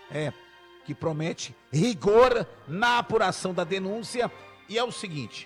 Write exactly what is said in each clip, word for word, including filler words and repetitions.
é, que promete rigor na apuração da denúncia. E é o seguinte,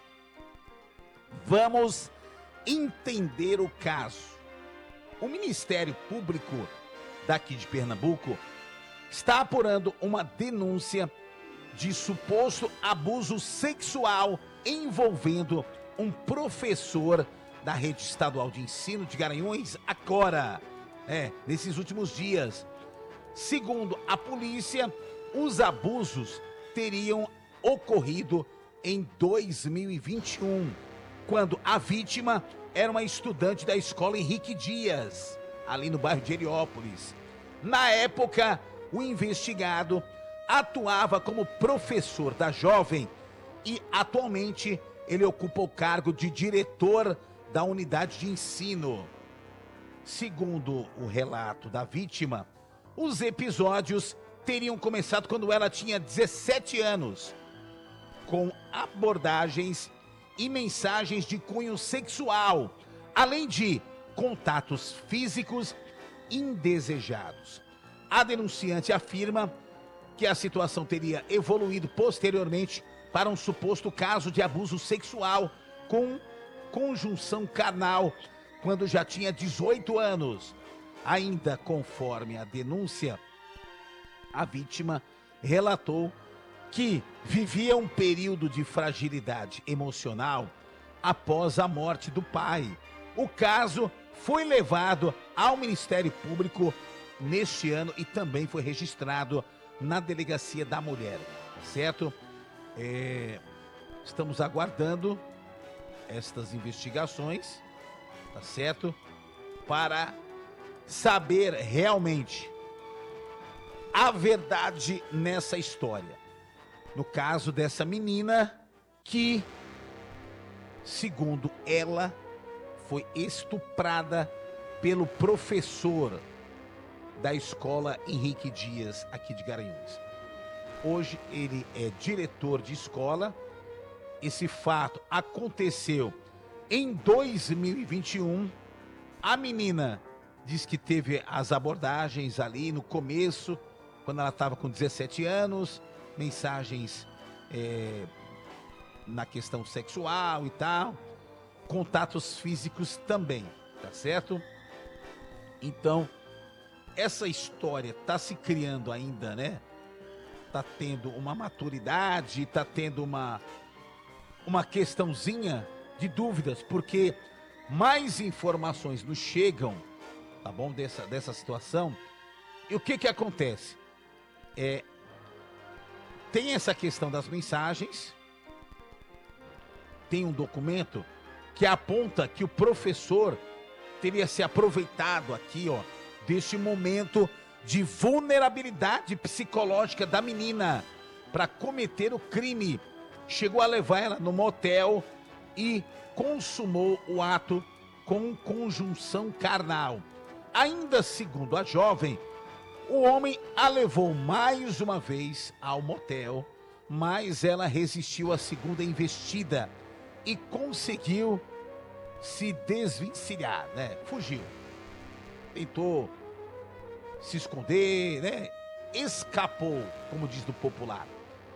vamos entender o caso. O Ministério Público daqui de Pernambuco está apurando uma denúncia de suposto abuso sexual envolvendo um professor da rede estadual de ensino de Garanhuns, agora, é, nesses últimos dias. Segundo a polícia, os abusos teriam ocorrido em dois mil e vinte e um, quando a vítima era uma estudante da escola Henrique Dias, ali no bairro de Heliópolis. Na época, o investigado atuava como professor da jovem e atualmente ele ocupa o cargo de diretor da unidade de ensino. Segundo o relato da vítima, os episódios teriam começado quando ela tinha dezessete anos, com abordagens e mensagens de cunho sexual, além de contatos físicos indesejados. A denunciante afirma que a situação teria evoluído posteriormente para um suposto caso de abuso sexual com conjunção carnal, quando já tinha dezoito anos. Ainda conforme a denúncia, a vítima relatou que vivia um período de fragilidade emocional após a morte do pai. O caso foi levado ao Ministério Público neste ano e também foi registrado na Delegacia da Mulher, certo? É, estamos aguardando estas investigações, tá certo? Para saber realmente a verdade nessa história. No caso dessa menina que, segundo ela, foi estuprada pelo professor da escola Henrique Dias, aqui de Garanhuns. Hoje ele é diretor de escola. Esse fato aconteceu em dois mil e vinte e um. A menina diz que teve as abordagens ali no começo, quando ela estava com dezessete anos, mensagens é, na questão sexual e tal, contatos físicos também, tá certo? Então, essa história tá se criando ainda, né? Tá tendo uma maturidade, tá tendo uma, uma questãozinha de dúvidas, porque mais informações nos chegam, tá bom, dessa, dessa situação. E o que que acontece? É, tem essa questão das mensagens, tem um documento que aponta que o professor teria se aproveitado aqui, ó, deste momento de vulnerabilidade psicológica da menina para cometer o crime. Chegou a levar ela no motel e consumou o ato com conjunção carnal. Ainda segundo a jovem, o homem a levou mais uma vez ao motel, mas ela resistiu à segunda investida e conseguiu se desvencilhar, né? Fugiu. Tentou se esconder, né? Escapou, como diz do popular.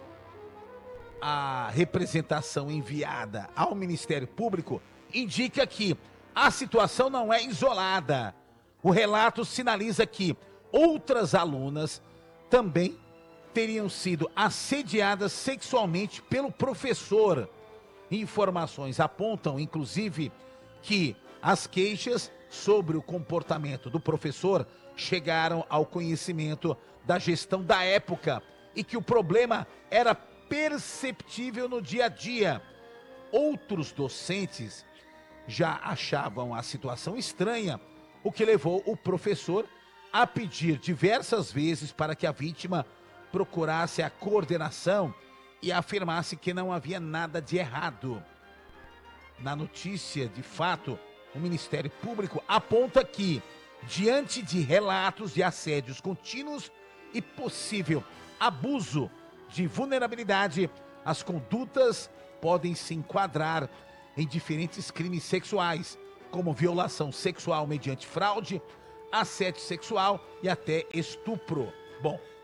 A representação enviada ao Ministério Público indica que a situação não é isolada. O relato sinaliza que outras alunas também teriam sido assediadas sexualmente pelo professor. Informações apontam, inclusive, que as queixas sobre o comportamento do professor chegaram ao conhecimento da gestão da época e que o problema era perceptível no dia a dia. Outros docentes já achavam a situação estranha, o que levou o professor a pedir diversas vezes para que a vítima procurasse a coordenação e afirmasse que não havia nada de errado. Na notícia, de fato, o Ministério Público aponta que, diante de relatos de assédios contínuos e possível abuso de vulnerabilidade, as condutas podem se enquadrar em diferentes crimes sexuais, como violação sexual mediante fraude, assédio sexual e até estupro. Bom,